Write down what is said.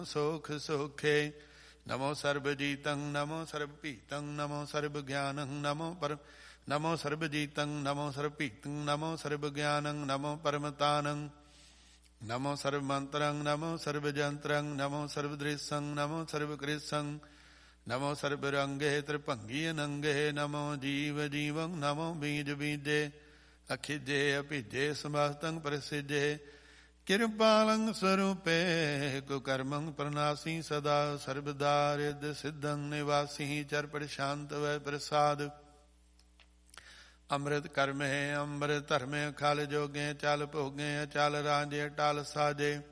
ਸੁਖ ਸੁਖੇ। ਨਮੋ ਸਰਬਜੀਤੰ ਨਮੋ ਸਰਬਭੀਤੰ ਨਮੋ ਸਰਬਗਿਆਨੰ ਨਮੋ ਸਰਬਜੀਤੰ ਨਮੋ ਸਰਬਭੀਤੰ ਨਮੋ ਸਰਬਗਿਆਨੰ ਨਮੋ ਪਰਮਤਾਨੰ ਨਮੋ ਸਰਬਮੰਤਰੰ ਨਮੋ ਸਰਬਜੰਤਰੰ ਨਮੋ ਸਰਬਦ੍ਰਿਸ਼ੰ ਨਮੋ ਸਰਬਕ੍ਰਿਸ਼ੰ ਨਮੋ ਸਰਬਰੰਗੇ ਤ੍ਰਿਭੰਗੀ ਅਨੰਗੇ ਨਮੋ ਜੀਵ ਜੀਵੰ ਨਮੋ ਬੀਜ ਬੀਜੇ ਅਖਿਜੇ ਅਭਿਜੇ ਸਮਸਤੰ ਪ੍ਰਸਿਜੇ ਕਿਰਪਾਲੰ ਸਰੂਪੇ ਕੁਕਰਮੰ ਪ੍ਰਨਾਸੀ ਸਦਾ ਸਰਬਦਾ ਰਿਦ ਸਿੱਧੰ ਨਿਵਾਸੀ ਚਰਪੜ ਸ਼ਾਂਤ ਵੈ ਪ੍ਰਸਾਦ ਅੰਮ੍ਰਿਤ ਕਰਮੇ ਅੰਮ੍ਰਿਤ ਧਰਮੇ ਖਲ ਜੋਗੇ ਚਲ ਭੋਗੇ ਅਚਲ ਰਾਜੇ ਟਲ ਸਾਜੇ